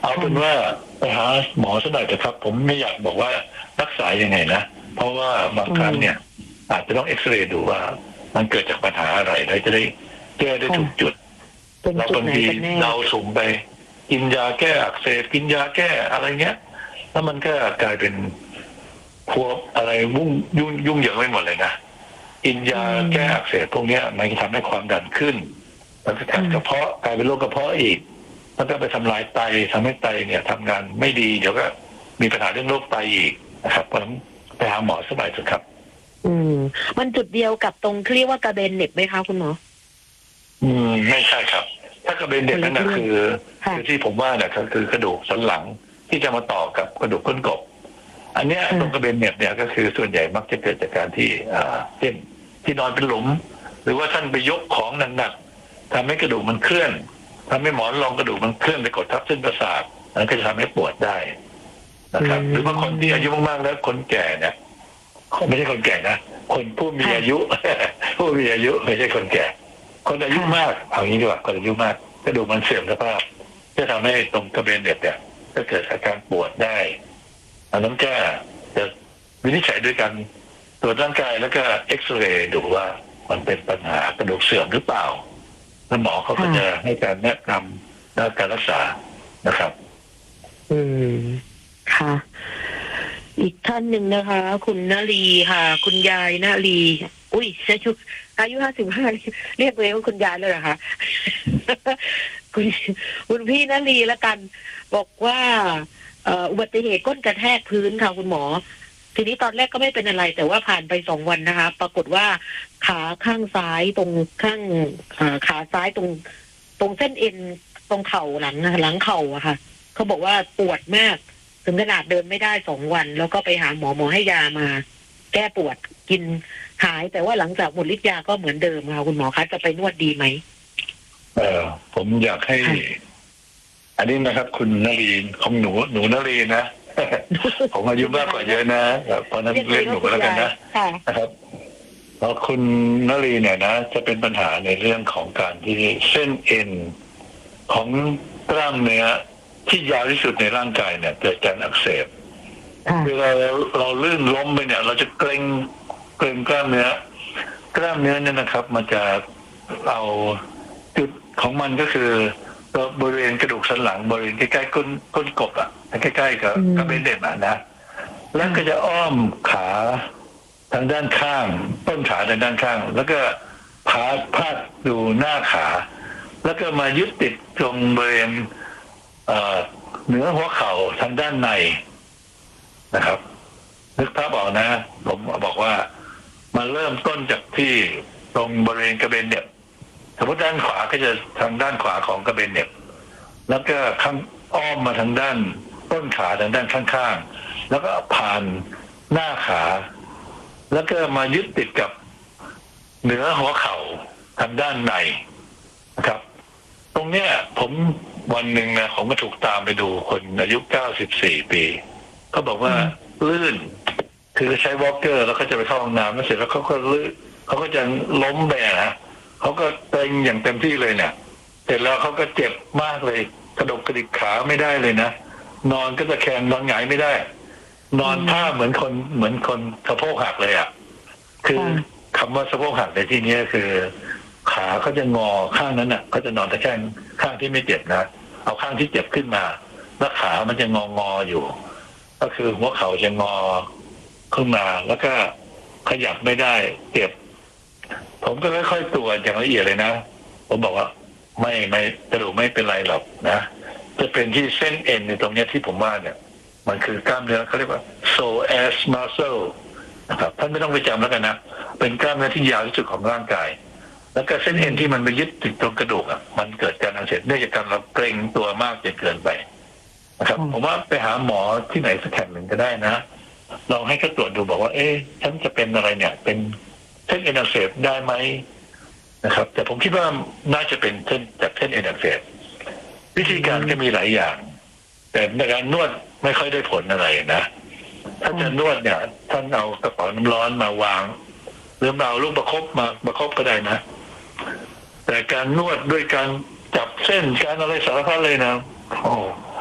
เอาเป็นว่าไปหาหมอสักหน่อยเถอะครับผมไม่อยากบอกว่ารักษายังไงนะเพราะว่าบางครั้งเนี่ยอาจจะต้องเอ็กซเรย์ดูว่ามันเกิดจากปัญหาอะไรเราจะได้แก้ได้ถูกจุดเราบางทีเราสุ่มไปกินยาแก้อักเสบกินยาแก้อะไรเงี้ยแล้วมันก็กลายเป็นพวกอะไรยุ่งเหยิงไปหมดเลยนะกินยาแก้อักเสบพวกนี้มันทำให้ความดันขึ้นมันจะกัดกระเพาะกลายเป็นโรคกระเพาะอีกแล้วก็ไปทำลายไตทำให้ไตเนี่ยทำงานไม่ดีเดี๋ยวก็มีปัญหาเรื่องโรคไตอีกนะครับเพราะฉะนั้นไปหาหมอสบายสุดครับมันจุดเดียวกับตรงที่เรียกว่ากระเบนเหน็บไหมคะคุณหมอไม่ใช่ครับถ้ากระเบนเหน็บนั่นนะคือที่ผมว่าเนี่ยคือกระดูกสันหลังที่จะมาต่อกับกระดูกก้นกบอันเนี้ยตรงกระเบนเหน็บเนี่ยก็คือส่วนใหญ่มักจะเกิดจากการที่เช่นที่นอนเป็นหลุมหรือว่าท่านไปยกของหนักๆทำให้กระดูกมันเคลื่อนทำให้หมอนรองกระดูกมันเคลื่อนไปกดทับเส้นประสาทนั้นก็จะทำให้ปวดได้นะครับหรือว่าคนที่อายุมากๆแล้วคนแก่เนี่ยไม่ใช่คนแก่นะคนผู้มีอายุ ผู้มีอายุไม่ใช่คนแก่คนอายุมากเอางี้ดีกว่าคนอายุมากกระดูกมันเสื่อมสภาพจะทำให้ตรงกระเบนเหน็บเนี่ยก็เกิดอาการปวดได้อันนั้นก็จะวินิจฉัยด้วยกันตรวจร่างกายแล้วก็เอ็กซเรย์ดูว่ามันเป็นปัญหากระดูกเสื่อมหรือเปล่าแล้วหมอเขาก็จะให้การแนะนำด้านการรักษานะครับค่ะอีกท่านหนึ่งนะคะ คุณนลีค่ะคุณยายนลีอุ้ยอายุ55เรียกเลยว่าคุณยายเลยเหรอคะ คุณพี่นลีละกันบอกว่าอุบัติเหตุก้นกระแทกพื้นค่ะคุณหมอทีนี้ตอนแรกก็ไม่เป็นอะไรแต่ว่าผ่านไป2 วันนะคะปรากฏว่าขาข้างซ้ายตรงข้างขาซ้ายตรงเส้นเอ็นตรงเข่าหลังเข่าอะค่ะเขาบอกว่าปวดมากถึงขนาดเดินไม่ได้2 วันแล้วก็ไปหาหมอให้ยามาแก้ปวดกินหายแต่ว่าหลังจากหมดฤทธิ์ยาก็เหมือนเดิมค่ะคุณหมอคะจะไปนวดดีไหมผมอยากให้อันนี้นะครับคุณนลีนของหนูนลีนนะผมอายุมากกว่าเยอะนะเพราะนั้นเรียกหนูแล้วกันนะครับเพราะคุณนลีเนี่ยนะจะเป็นปัญหาในเรื่องของการที่เส้นเอ็นของกล้ามเนื้อที่ยาวที่สุดในร่างกายเนี่ยเกิดการอักเสบเวลาเราลื่นล้มไปเนี่ยเราจะเกร็งกล้ามเนื้เนี่ยนะครับมันจะเอาจุดของมันก็คือบริเวณกระดูกสันหลังบริเวณใกล้ๆก้นกบอ่ะใกล้ๆกับกระเบนเหน็บนะแล้วก็จะอ้อมขาทางด้านข้างต้นขาทางด้านข้างแล้วก็พาดดูหน้าขาแล้วก็มายึดติดตรงบริเวณเหนือหัวเข่าทางด้านในนะครับนึกภาพออกนะผมบอกว่ามาเริ่มต้นจากที่ตรงบริเวณกระเบนเหน็บสมมติด้านขวาก็จะทางด้านขวาของกระเบนเหน็บแล้วก็ข้างอ้อมมาทางด้านต้นขาทางด้านข้างๆแล้วก็ผ่านหน้าขาแล้วก็มายึดติดกับเหนือหัวเข่าทางด้านในนะครับตรงเนี้ยผมวันหนึ่งนะผมก็ถูกตามไปดูคนอายุ94 ปีเขาบอกว่าลื่นคือใช้วอล์กเกอร์แล้วก็จะไปเข้าห้องน้ำแล้วเสร็จแล้วเขาก็ลื่นเขาก็จะล้มไปนะเขาก็เกร็งอย่างเต็มที่เลยเนี่ยเสร็จแล้วเขาก็เจ็บมากเลยกระดิกขาไม่ได้เลยนะนอนก็ตะแคงนอนหงายไม่ได้นอนท่าเหมือนคนสะโพกหักเลยอ่ะคือคำว่าสะโพกหักในที่นี้คือขาเขาจะงอข้างนั้นอ่ะเขาจะนอนตะแคงข้างที่ไม่เจ็บนะเอาข้างที่เจ็บขึ้นมาแล้วขามันจะงออยู่ก็คือหัวเข่าจะงอขึ้นมาแล้วก็ขยับไม่ได้เจ็บผมก็ค่อยๆตรวจอย่างละเอียดเลยนะผมบอกว่าไม่กระดูกไม่เป็นไรหรอกนะจะเป็นที่เส้นเอ็นในตรงนี้ที่ผมว่าเนี่ยมันคือกล้ามเนื้อเขาเรียกว่า psoas muscle นะครับท่านไม่ต้องไปจำแล้วกันนะเป็นกล้ามเนื้อที่ยาวที่สุดของร่างกายแล้วก็เส้นเอ็นที่มันไปยึดติดตรงกระดูกอ่ะมันเกิดการอักเสบเนื่องจากการเราเกร็งตัวมากจนเกินไปนะครับผมว่าไปหาหมอที่ไหนสักแห่งหนึ่งก็ได้นะลองให้เขาตรวจดูบอกว่าฉันจะเป็นอะไรเนี่ยเป็นเส้นเอ็นอักเสบได้ไหมนะครับแต่ผมคิดว่าน่าจะเป็นเส้นเอ็นอักเสบวิธีการก็มีหลายอย่างแต่ในการนวดไม่ค่อยได้ผลอะไรนะถ้าจะนวดเนี่ยท่านเอากระเป๋าน้ำร้อนมาวางหรือเอาลูกประคบมาประคบก็ได้นะแต่การนวดด้วยการจับเส้นการอะไรสารพัดเลยนะโอ้